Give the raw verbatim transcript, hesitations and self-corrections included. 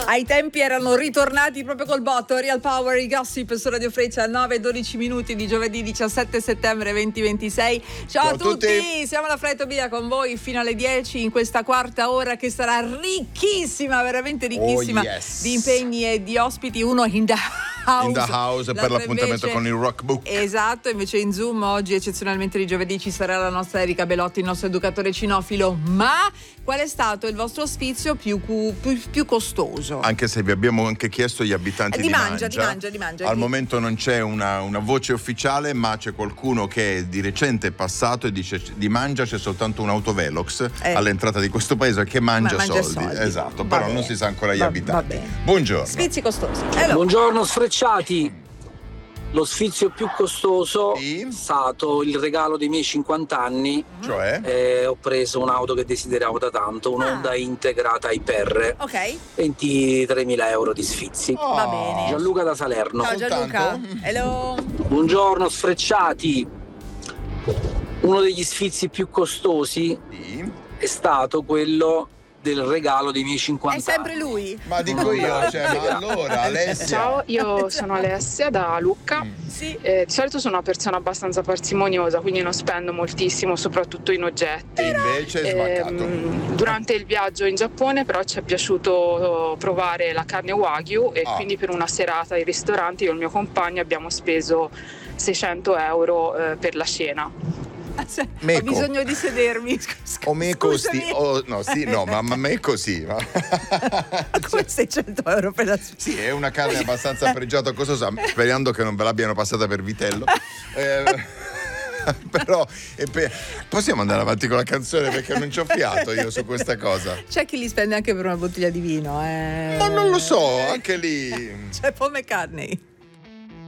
Ai tempi erano ritornati proprio col botto. Real Power, i gossip su Radio Freccia, nove e dodici minuti di giovedì diciassette settembre duemilaventisei. Ciao, Ciao a tutti. tutti, siamo la Fred Tobia con voi fino alle dieci in questa quarta ora che sarà ricchissima, veramente ricchissima, oh, yes. di impegni e di ospiti. Uno in the house, in the house per l'appuntamento invece, con il Rock Book. Esatto, invece in Zoom oggi eccezionalmente di giovedì ci sarà la nostra Erika Belotti, il nostro educatore cinofilo. Ma qual è stato il vostro sfizio più, più, più costoso? Anche se vi abbiamo anche chiesto gli abitanti di, di mangia, Mangia, di Mangia, di Mangia. Al Chi? momento non c'è una, una voce ufficiale, ma c'è qualcuno che di recente è passato e dice di Mangia c'è soltanto un autovelox eh. all'entrata di questo paese che mangia, ma mangia soldi. soldi. Esatto, va però bene. Non si sa ancora gli va, abitanti. Va Buongiorno. Sfizi costosi. Hello. Buongiorno sfrecciati. Lo sfizio più costoso sì. è stato il regalo dei miei cinquanta anni. Cioè? Eh, ho preso un'auto che desideravo da tanto, un'Honda ah. Integrata Hyper. Ok. ventitremila euro di sfizi. Oh. Va bene. Gianluca da Salerno. Ciao Gianluca. Hello. Buongiorno sfrecciati. Uno degli sfizi più costosi sì. è stato quello del regalo dei miei cinquanta anni. È sempre lui. Ma dico io, cioè, ma allora Alessia. Ciao, io sono Alessia da Lucca. Mm. Sì. Eh, di solito sono una persona abbastanza parsimoniosa, quindi non spendo moltissimo, soprattutto in oggetti. E invece è smaccato. Eh, durante il viaggio in Giappone però ci è piaciuto provare la carne Wagyu e ah. quindi per una serata ai ristoranti io e il mio compagno abbiamo speso seicento euro eh, per la cena. Cioè, ho bisogno di sedermi. Scusa, o me costi oh, no sì no ma, ma me così ma... come seicento euro per la sì è una carne abbastanza pregiata costosa, sperando che non ve l'abbiano passata per vitello eh, però e per... possiamo andare avanti con la canzone perché non ci ho fiato io su questa cosa. C'è chi li spende anche per una bottiglia di vino eh... ma non lo so, anche lì c'è Paul McCartney.